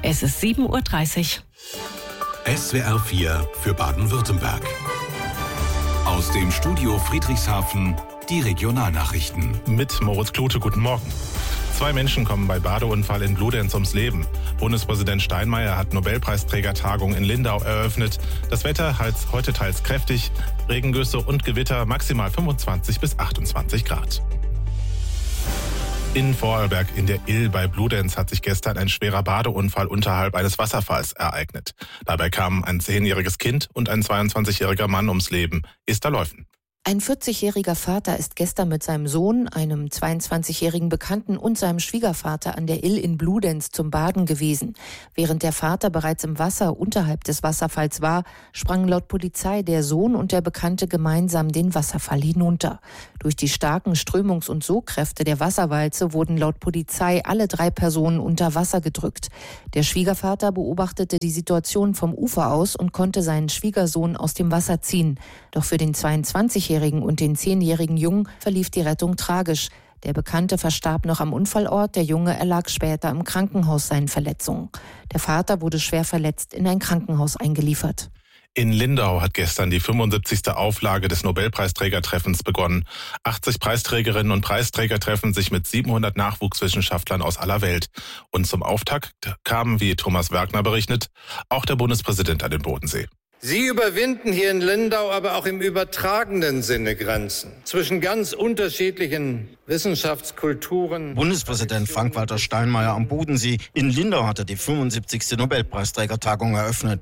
Es ist 7:30 Uhr. SWR 4 für Baden-Württemberg. Aus dem Studio Friedrichshafen die Regionalnachrichten. Mit Moritz Klute, guten Morgen. 2 Menschen kommen bei Badeunfall in Bludenz ums Leben. Bundespräsident Steinmeier hat Nobelpreisträgertagung in Lindau eröffnet. Das Wetter heute teils kräftig, Regengüsse und Gewitter, maximal 25 bis 28 Grad. In Vorarlberg in der Ill bei Bludenz hat sich gestern ein schwerer Badeunfall unterhalb eines Wasserfalls ereignet. Dabei kamen ein 10-jähriges Kind und ein 22-jähriger Mann ums Leben. Esther Leufen. Ein 40-jähriger Vater ist gestern mit seinem Sohn, einem 22-jährigen Bekannten und seinem Schwiegervater an der Ill in Bludenz zum Baden gewesen. Während der Vater bereits im Wasser unterhalb des Wasserfalls war, sprangen laut Polizei der Sohn und der Bekannte gemeinsam den Wasserfall hinunter. Durch die starken Strömungs- und Sogkräfte der Wasserwalze wurden laut Polizei alle 3 Personen unter Wasser gedrückt. Der Schwiegervater beobachtete die Situation vom Ufer aus und konnte seinen Schwiegersohn aus dem Wasser ziehen. Doch für den 22-jährigen und den 10-jährigen Jungen verlief die Rettung tragisch. Der Bekannte verstarb noch am Unfallort, der Junge erlag später im Krankenhaus seinen Verletzungen. Der Vater wurde schwer verletzt in ein Krankenhaus eingeliefert. In Lindau hat gestern die 75. Auflage des Nobelpreisträgertreffens begonnen. 80 Preisträgerinnen und Preisträger treffen sich mit 700 Nachwuchswissenschaftlern aus aller Welt. Und zum Auftakt kam, wie Thomas Wagner berichtet, auch der Bundespräsident an den Bodensee. Sie überwinden hier in Lindau aber auch im übertragenen Sinne Grenzen zwischen ganz unterschiedlichen Wissenschaftskulturen. Bundespräsident Frank-Walter Steinmeier am Bodensee. In Lindau hat er die 75. Nobelpreisträgertagung eröffnet.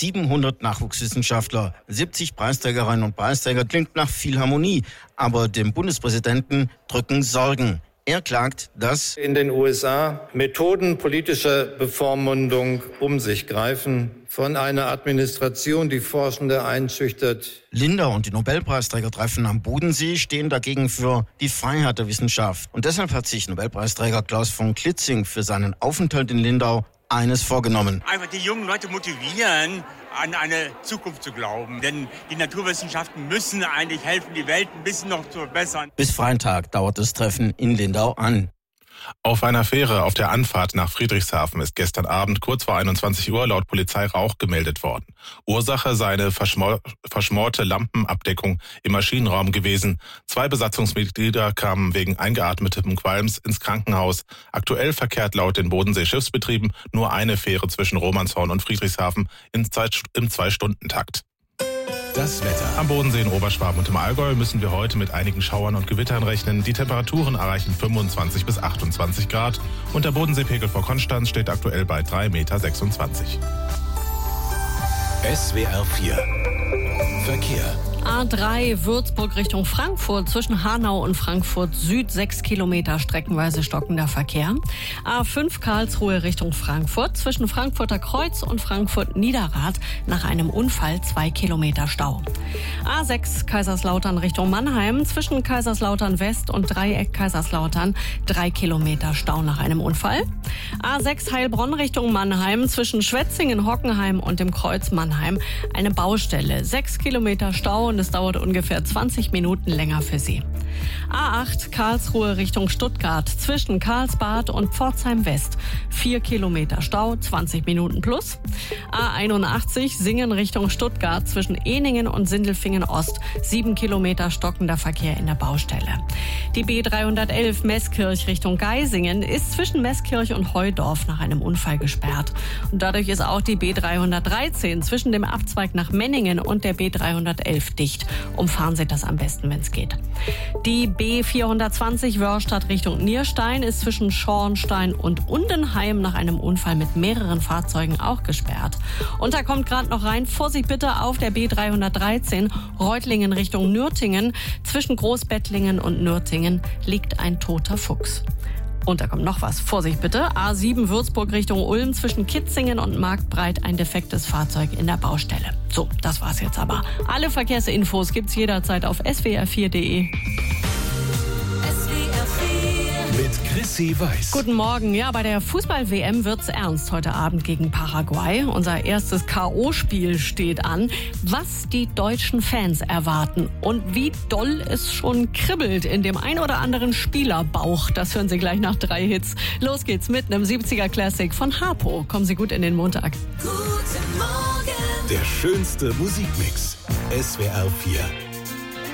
700 Nachwuchswissenschaftler, 70 Preisträgerinnen und Preisträger, klingt nach viel Harmonie. Aber dem Bundespräsidenten drücken Sorgen. Er klagt, dass in den USA Methoden politischer Bevormundung um sich greifen, von einer Administration, die Forschende einschüchtert. Lindau und die Nobelpreisträgertreffen am Bodensee stehen dagegen für die Freiheit der Wissenschaft. Und deshalb hat sich Nobelpreisträger Klaus von Klitzing für seinen Aufenthalt in Lindau eines vorgenommen. Einfach die jungen Leute motivieren, an eine Zukunft zu glauben. Denn die Naturwissenschaften müssen eigentlich helfen, die Welt ein bisschen noch zu verbessern. Bis Freitag dauert das Treffen in Lindau an. Auf einer Fähre auf der Anfahrt nach Friedrichshafen ist gestern Abend kurz vor 21 Uhr laut Polizei Rauch gemeldet worden. Ursache sei eine verschmorte Lampenabdeckung im Maschinenraum gewesen. 2 Besatzungsmitglieder kamen wegen eingeatmetem Qualms ins Krankenhaus. Aktuell verkehrt laut den Bodensee-Schiffsbetrieben nur eine Fähre zwischen Romanshorn und Friedrichshafen im 2-Stunden-Takt. Das Wetter. Am Bodensee in Oberschwaben und im Allgäu müssen wir heute mit einigen Schauern und Gewittern rechnen. Die Temperaturen erreichen 25 bis 28 Grad und der Bodenseepegel vor Konstanz steht aktuell bei 3,26 Meter. SWR 4 Verkehr. A3 Würzburg Richtung Frankfurt zwischen Hanau und Frankfurt Süd 6 Kilometer streckenweise stockender Verkehr. A5 Karlsruhe Richtung Frankfurt zwischen Frankfurter Kreuz und Frankfurt Niederrad nach einem Unfall 2 Kilometer Stau. A6 Kaiserslautern Richtung Mannheim zwischen Kaiserslautern West und Dreieck Kaiserslautern 3 Kilometer Stau nach einem Unfall. A6 Heilbronn Richtung Mannheim zwischen Schwetzingen, Hockenheim und dem Kreuz Mannheim eine Baustelle. 6 Kilometer Stau und es dauert ungefähr 20 Minuten länger für Sie. A8 Karlsruhe Richtung Stuttgart zwischen Karlsbad und Pforzheim West 4 Kilometer Stau, 20 Minuten plus. A81 Singen Richtung Stuttgart zwischen Ehningen und Sindelfingen Ost 7 Kilometer stockender Verkehr in der Baustelle. Die B311 Meßkirch Richtung Geisingen ist zwischen Meßkirch und Heudorf nach einem Unfall gesperrt. Und dadurch ist auch die B313 zwischen dem Abzweig nach Menningen und der B311 dicht. Umfahren Sie das am besten, wenn es geht. Die B420 Wörstadt Richtung Nierstein ist zwischen Schornstein und Undenheim nach einem Unfall mit mehreren Fahrzeugen auch gesperrt. Und da kommt gerade noch rein, Vorsicht bitte auf der B313 Reutlingen Richtung Nürtingen. Zwischen Großbettlingen und Nürtingen liegt ein toter Fuchs. Und da kommt noch was. Vorsicht bitte. A7 Würzburg Richtung Ulm zwischen Kitzingen und Marktbreit ein defektes Fahrzeug in der Baustelle. So, das war's jetzt aber. Alle Verkehrsinfos gibt's jederzeit auf swr4.de. Mit Sissi Weiß. Guten Morgen. Ja, bei der Fußball-WM wird's ernst heute Abend gegen Paraguay. Unser erstes K.O.-Spiel steht an. Was die deutschen Fans erwarten und wie doll es schon kribbelt in dem ein oder anderen Spielerbauch, das hören Sie gleich nach 3 Hits. Los geht's mit einem 70er-Classic von Harpo. Kommen Sie gut in den Montag. Der schönste Musikmix. SWR 4.